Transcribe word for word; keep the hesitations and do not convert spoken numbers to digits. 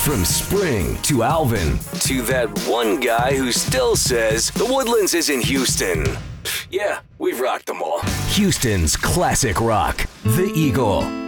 From Spring to Alvin to that one guy who still says the Woodlands isn't Houston. Yeah, we've rocked them all. Houston's classic rock, The Eagle.